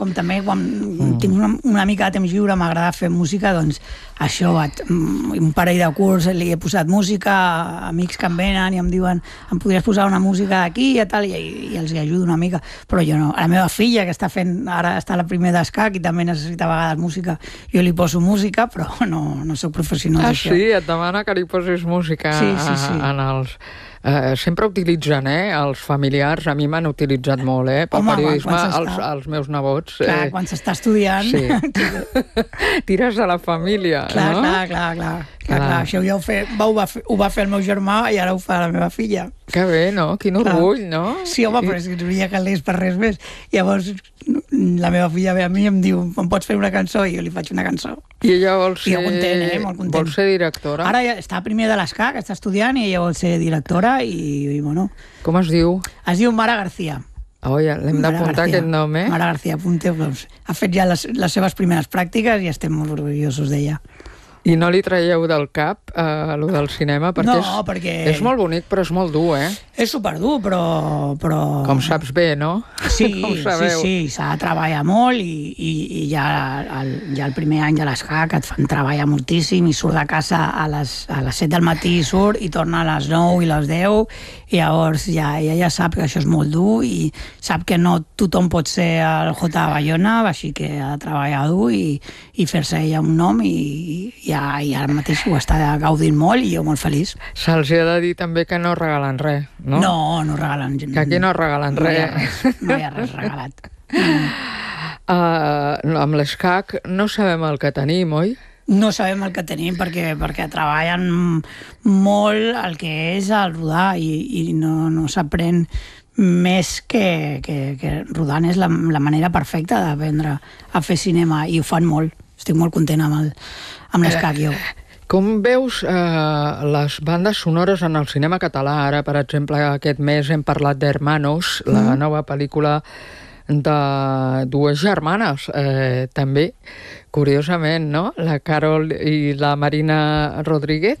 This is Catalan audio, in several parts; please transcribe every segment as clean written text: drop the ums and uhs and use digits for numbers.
com també quan tinc una mica de temps lliure, m'agrada fer música, doncs això, un parell de curs li he posat música, amics que em venen i em diuen em podries posar una música d'aquí i tal, i els hi ajudo una mica, però jo no. A la meva filla, que ara està a la primer d'escac i també necessita a vegades música, jo li poso música, però no soc professional d'això. Sí, et demana que li posis música en els... sempre utilitzen, els familiars, a mi m'han utilitzat molt, pel periodisme, els meus nebots. Clar, quan s'està estudiant... Sí. Tires a la família, no? Clar, això ja ho va fer el meu germà i ara ho fa la meva filla. Que bé, no? Quin orgull, no? Sí, home, però és que no hi ha calés per res més. Llavors, la meva filla ve a mi i em diu, em pots fer una cançó? I jo li faig una cançó. I ella vol ser... I jo content, molt content. Vol ser directora? Ara ja està primer de l'ESCAC, està estudiant, i ella vol ser directora, i bueno... Com es diu? Es diu Mara García. Oh, ja, l'hem d'apuntar aquest nom, Mara García, apunteu, doncs. Ha fet ja les seves primeres pràctiques i estem molt orgullosos d'ella. I no li traieu del cap allò del cinema? Perquè és molt bonic, però és molt dur, És superdur, però... Com saps bé, no? Sí, s'ha de treballar molt i ja el primer any de l'ESCAC et fan treballar moltíssim i surt de casa a les 7 del matí i torna a les 9 i les 10 i llavors ja sap que això és molt dur i sap que no tothom pot ser el J. Bayona, així que ha de treballar dur i fer-se ella un nom i ara mateix ho està gaudint molt i jo molt feliç. Se'ls ha de dir també que no regalen res, no? No regalen res. Que aquí no regalen res. No hi ha res regalat. Amb l'ESCAC no sabem el que tenim, oi? No sabem el que tenim perquè treballen molt el que és el rodar i no s'aprèn més que rodant és la manera perfecta d'aprendre a fer cinema i ho fan molt. Estic molt content amb l'ESCAC, jo. Com veus les bandes sonores en el cinema català? Ara, per exemple, aquest mes hem parlat d'Hermanos, la nova pel·lícula de dues germanes, també, curiosament, no? La Carol i la Marina Rodríguez,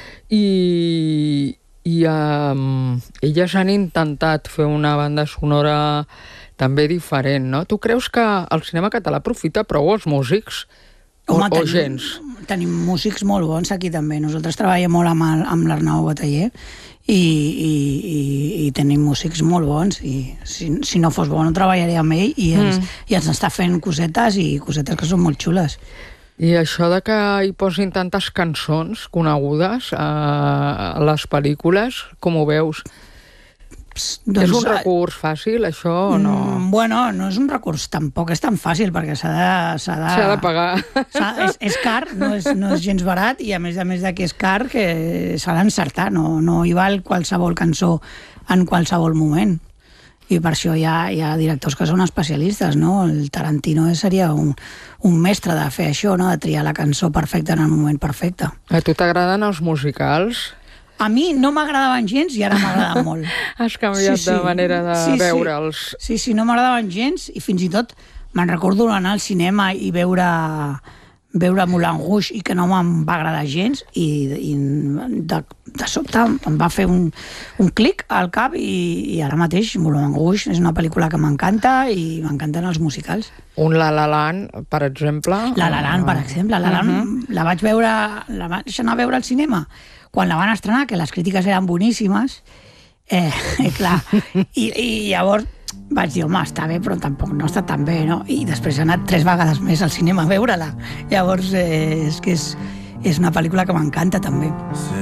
i elles han intentat fer una banda sonora també diferent, no? Tu creus que el cinema català aprofita prou els músics? Home, o gens? Tenim músics molt bons aquí també. Nosaltres treballem molt amb l'Arnau Bataller i tenim músics molt bons i si no fos bo no treballaria amb ell i ens està fent cosetes que són molt xules. I això de que hi posin tantes cançons conegudes a les pel·lícules, com ho veus? Doncs, és un recurs fàcil, això, o no? Bueno, no és un recurs, tampoc és tan fàcil, perquè s'ha de pagar. És car, no és gens barat, i a més de que és car, que s'ha d'encertar, no hi val qualsevol cançó en qualsevol moment. I per això hi ha directors que són especialistes, no? El Tarantino seria un mestre de fer això, no? De triar la cançó perfecta en el moment perfecte. A tu t'agraden els musicals? A mi no m'agradaven gens i ara m'agraden molt. Has canviat de manera de veure'ls. Sí, no m'agradaven gens i fins i tot me'n recordo anar al cinema i veure Moulin Rouge i que no me'n va agradar gens i de sobte em va fer un clic al cap i ara mateix Moulin Rouge és una pel·lícula que m'encanta i m'encanten els musicals. Un La La Land, per exemple? La La Land, per exemple. La La Land la vaig anar a veure al cinema quan la van estrenar, que les crítiques eren boníssimes, clar, i llavors vaig dir, home, està bé, però tampoc no està tan bé, no? I després he anat 3 vegades més al cinema a veure-la. Llavors, és que és una pel·lícula que m'encanta, també.